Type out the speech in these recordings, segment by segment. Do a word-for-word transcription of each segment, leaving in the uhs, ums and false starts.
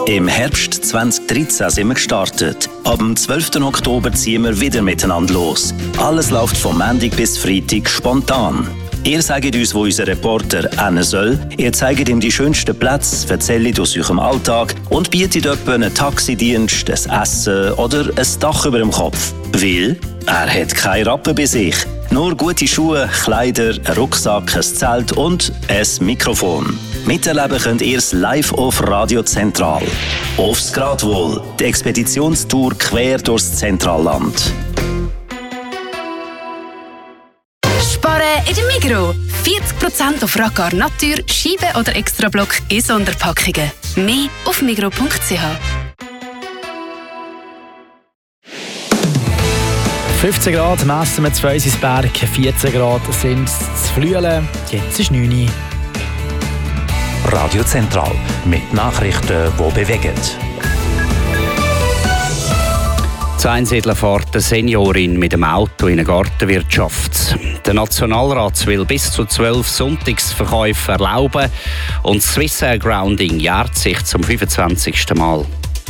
Im Herbst zwanzig dreizehn sind wir gestartet. Ab dem zwölften Oktober ziehen wir wieder miteinander los. Alles läuft vom Montag bis Freitag spontan. Ihr sagt uns, wo unser Reporter hin soll. Ihr zeigt ihm die schönsten Plätze, erzählt aus eurem Alltag und bietet etwa einen Taxidienst, ein Essen oder ein Dach über dem Kopf. Weil er hat keine Rappen bei sich. Nur gute Schuhe, Kleider, ein Rucksack, ein Zelt und ein Mikrofon. Miterleben könnt ihr es live auf Radio Zentral. Aufs Gradwohl, die Expeditionstour quer durchs Zentralland. Sparen in der Migros. vierzig Prozent auf Raccar Natur, Scheibe oder Extrablock in Sonderpackungen. Mehr auf migros punkt c h. fünfzehn Grad messen wir zu Feusisberg, vierzehn Grad sind es zu Flüelen, jetzt ist neun Uhr. Radio Zentral mit Nachrichten, die bewegen. Zu Einsiedler fährt eine Seniorin mit dem Auto in eine Gartenwirtschaft. Der Nationalrat will bis zu zwölf Sonntagsverkäufe erlauben und das Swissair Grounding jährt sich zum fünfundzwanzigsten Mal.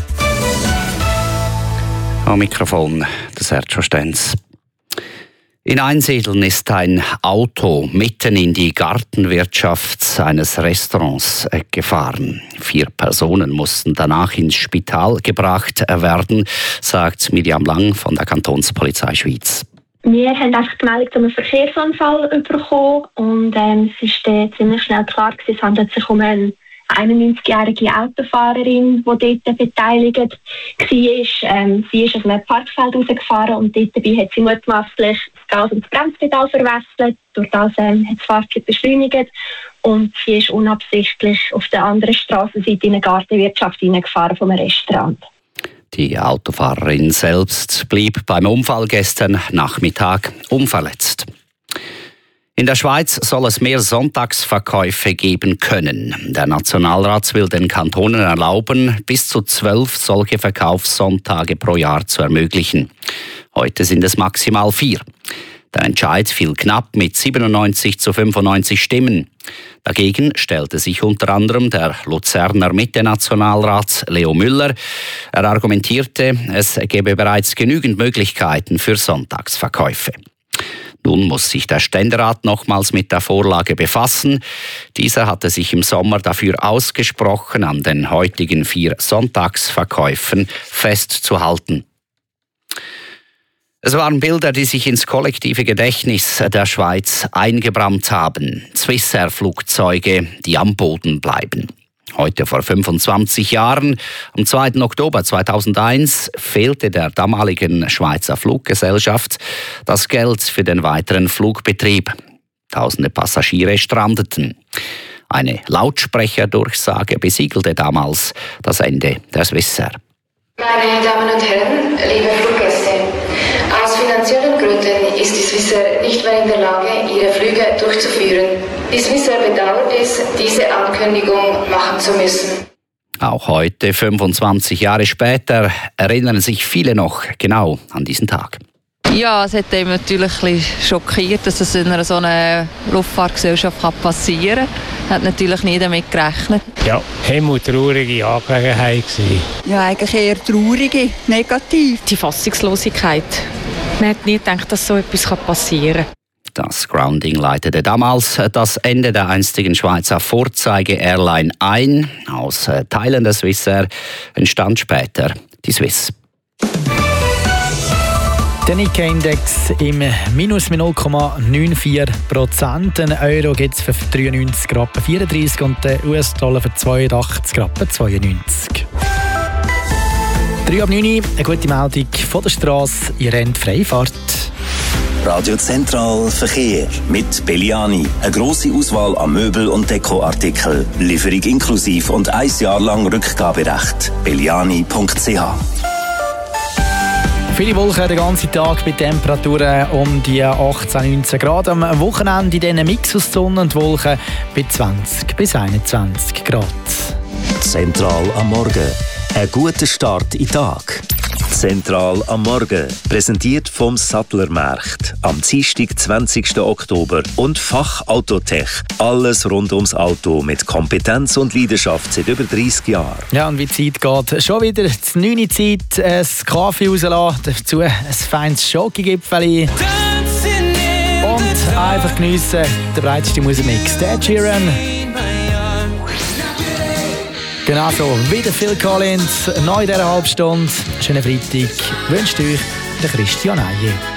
Am Mikrofon der Sergio Stenz. In Einsiedeln ist ein Auto mitten in die Gartenwirtschaft eines Restaurants gefahren. Vier Personen mussten danach ins Spital gebracht werden, sagt Miriam Lang von der Kantonspolizei Schweiz. Wir haben einfach die Meldung zu einem Verkehrsunfall bekommen und ähm, es ist äh, ziemlich schnell klar gewesen, es handelt sich um eine einundneunzigjährige Autofahrerin, die dort beteiligt war. Ähm, sie ist auf einem Parkfeld rausgefahren und dort dabei hat sie mutmaßlich das Gas- und das Bremspedal verwechselt. Durch das ähm, hat das Fahrzeug beschleunigt und sie ist unabsichtlich auf der anderen Strassenseite in eine Gartenwirtschaft hineingefahren vom Restaurant. Die Autofahrerin selbst blieb beim Unfall gestern Nachmittag unverletzt. In der Schweiz soll es mehr Sonntagsverkäufe geben können. Der Nationalrat will den Kantonen erlauben, bis zu zwölf solche Verkaufssonntage pro Jahr zu ermöglichen. Heute sind es maximal vier. Der Entscheid fiel knapp mit siebenundneunzig zu fünfundneunzig Stimmen. Dagegen stellte sich unter anderem der Luzerner Mitte-Nationalrat Leo Müller. Er argumentierte, es gäbe bereits genügend Möglichkeiten für Sonntagsverkäufe. Nun muss sich der Ständerat nochmals mit der Vorlage befassen. Dieser hatte sich im Sommer dafür ausgesprochen, an den heutigen vier Sonntagsverkäufen festzuhalten. Es waren Bilder, die sich ins kollektive Gedächtnis der Schweiz eingebrannt haben. Swissair-Flugzeuge, die am Boden bleiben. Heute vor fünfundzwanzig Jahren, am zweiten Oktober zweitausendeins, fehlte der damaligen Schweizer Fluggesellschaft das Geld für den weiteren Flugbetrieb. Tausende Passagiere strandeten. Eine Lautsprecherdurchsage besiegelte damals das Ende der Swissair. Meine Damen und Herren, liebe Fluggäste, aus finanziellen Gründen ist die Swissair nicht mehr in der Lage, ihre Flüge durchzuführen. Die Swissair bedauert es, diese Ankündigung machen zu müssen. Auch heute, fünfundzwanzig Jahre später, erinnern sich viele noch genau an diesen Tag. Ja, es hat eben natürlich ein bisschen schockiert, dass es in einer so einer Luftfahrtgesellschaft passieren kann. Hat natürlich nie damit gerechnet. Ja, eine traurige Angelegenheit. Ja, eigentlich eher traurige, negativ. Die Fassungslosigkeit. Man hat nie gedacht, dass so etwas passieren kann. Das Grounding leitete damals das Ende der einstigen Schweizer Vorzeige-Airline ein. Aus Teilen der Swissair entstand später die Swiss. Der Nikkei-Index im Minus mit null Komma neunundvierzig Prozent. Ein Euro gibt es für dreiundneunzig Rappen vierunddreißig und der U S-Dollar für zweiundachtzig Rappen zweiundneunzig. drei ab neun, eine gute Meldung von der Strasse. Ihr rennt Freifahrt. Radio Zentral Verkehr mit Belliani. Eine grosse Auswahl an Möbel- und Dekoartikeln. Lieferung inklusiv und ein Jahr lang Rückgaberecht. belliani punkt c h. Viele Wolken den ganzen Tag bei Temperaturen um die achtzehn, neunzehn Grad. Am Wochenende in diesen Mix aus Sonne und Wolken bei zwanzig bis einundzwanzig Grad. Zentral am Morgen. Ein guter Start in den Tag. Zentral am Morgen. Präsentiert vom Sattlermarkt. Am Dienstag, zwanzigsten Oktober. Und Fachautotech. Alles rund ums Auto mit Kompetenz und Leidenschaft seit über dreissig Jahren. Ja, und wie die Zeit geht, schon wieder die neunte Zeit, ein Kaffee rauslassen, dazu ein feines Schokogipfeli. Und einfach geniessen, der breiteste Musikmix. Der Sheeran. Genau so, wieder Phil Collins, neu in dieser Halbstunde. Schönen Freitag wünscht euch der Christian Eier.